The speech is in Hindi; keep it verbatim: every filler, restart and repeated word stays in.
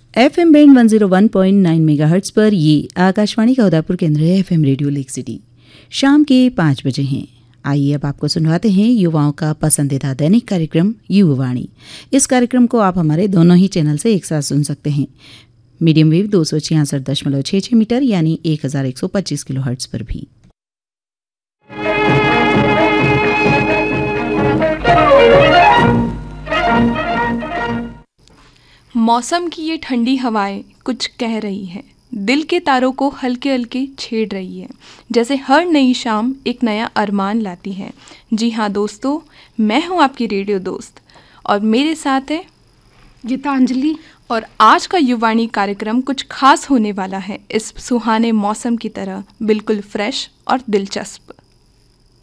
F M bend one zero one point nine megahertz पर ये आकाशवाणी का उदयपुर केंद्र है। F M radio lake city. शाम के पाँच बजे हैं। आइए अब आपको सुनवाते हैं युवाओं का पसंदीदा दैनिक कार्यक्रम युवावाणी। इस कार्यक्रम को आप हमारे दोनों ही चैनल से एक साथ सुन सकते हैं। मीडियम वेव दो सौ छियासठ दशमलव छः छः मीटर यानी एक हज़ार एक सौ पच्चीस किलो हर्ट्ज़ पर भी। मौसम की ये ठंडी हवाएं कुछ कह रही हैं, दिल के तारों को हल्के हल्के छेड़ रही है, जैसे हर नई शाम एक नया अरमान लाती है। जी हाँ दोस्तों, मैं हूँ आपकी रेडियो दोस्त और मेरे साथ है गीतांजलि। और आज का युवाणी कार्यक्रम कुछ खास होने वाला है, इस सुहाने मौसम की तरह बिल्कुल फ्रेश और दिलचस्प।